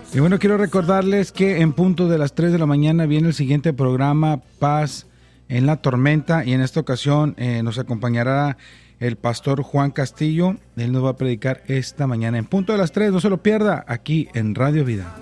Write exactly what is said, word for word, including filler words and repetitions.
Y bueno, quiero recordarles que en punto de las tres de la mañana viene el siguiente programa, Paz en la Tormenta, y en esta ocasión eh, nos acompañará el pastor Juan Castillo. Él nos va a predicar esta mañana en punto de las tres, no se lo pierda, aquí en Radio Vida.